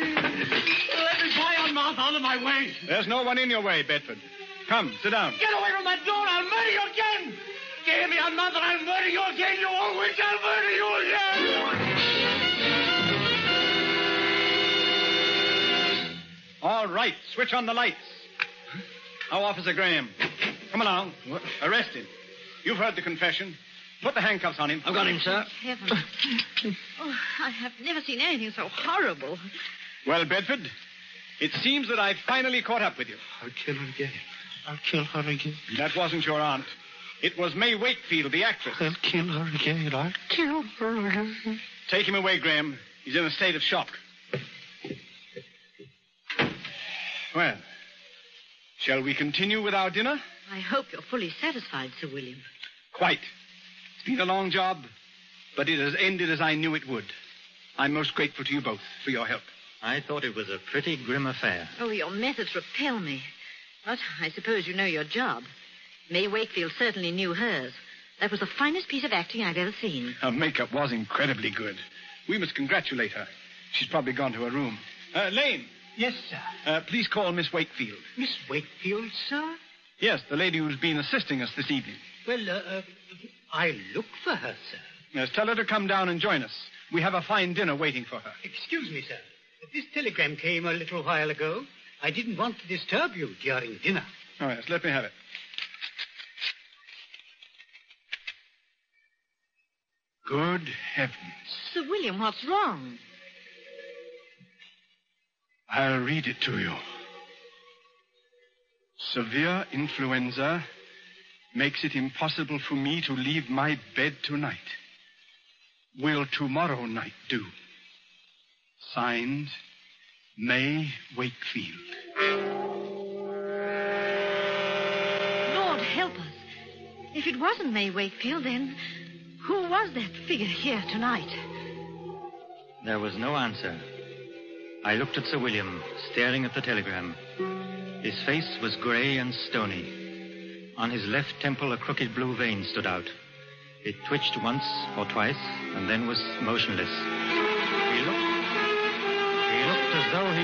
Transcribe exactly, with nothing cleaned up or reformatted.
Let me fly on, Mouth, out of my way. There's no one in your way, Bedford. Come, sit down. Get away from that door. I'll murder you again. Get me on, Mouth, and I'll murder you again. You old witch, I'll murder you again. All right, switch on the lights. Now, Officer Graham. Come along. What? Arrest him. You've heard the confession. Put the handcuffs on him. I've got him, sir. Heavens. Oh, I have never seen anything so horrible. Well, Bedford, it seems that I've finally caught up with you. I'll kill her again. I'll kill her again. That wasn't your aunt. It was May Wakefield, the actress. I'll kill her again. I'll kill her again. Take him away, Graham. He's in a state of shock. Well, shall we continue with our dinner? I hope you're fully satisfied, Sir William. Quite. It's been a long job, but it has ended as I knew it would. I'm most grateful to you both for your help. I thought it was a pretty grim affair. Oh, your methods repel me. But I suppose you know your job. May Wakefield certainly knew hers. That was the finest piece of acting I've ever seen. Her makeup was incredibly good. We must congratulate her. She's probably gone to her room. Uh, Lane. Yes, sir. Uh, please call Miss Wakefield. Miss Wakefield, sir? Yes, the lady who's been assisting us this evening. Well, uh, uh, I look for her, sir. Yes, tell her to come down and join us. We have a fine dinner waiting for her. Excuse me, sir. This telegram came a little while ago. I didn't want to disturb you during dinner. Oh, yes, let me have it. Good heavens. Sir William, what's wrong? I'll read it to you. Severe influenza makes it impossible for me to leave my bed tonight. Will tomorrow night do? Signed, May Wakefield. Lord help us. If it wasn't May Wakefield, then who was that figure here tonight? There was no answer. I looked at Sir William, staring at the telegram. His face was gray and stony. On his left temple, a crooked blue vein stood out. It twitched once or twice, and then was motionless. He looked, he looked as though he